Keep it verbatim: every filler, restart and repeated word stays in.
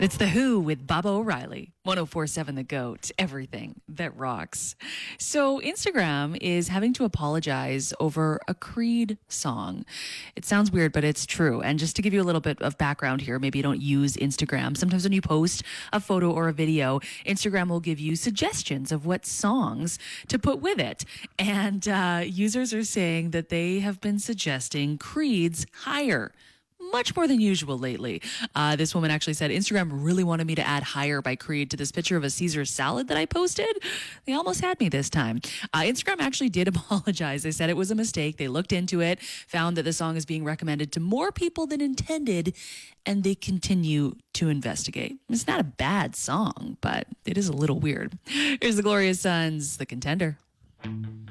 It's The Who with Baba O'Reilly. ten forty-seven The Goat. Everything that rocks. So Instagram is having to apologize over a Creed song. It sounds weird, but it's true. And just to give you a little bit of background here, maybe you don't use Instagram. Sometimes when you post a photo or a video, Instagram will give you suggestions of what songs to put with it. And uh, users are saying that they have been suggesting Creed's Higher much more than usual lately. Uh, this woman actually said, Instagram really wanted me to add Higher by Creed to this picture of a Caesar salad that I posted. They almost had me this time. Uh, Instagram actually did apologize. They said it was a mistake. They looked into it, found that the song is being recommended to more people than intended, and they continue to investigate. It's not a bad song, but it is a little weird. Here's the Glorious Sons, The Contender.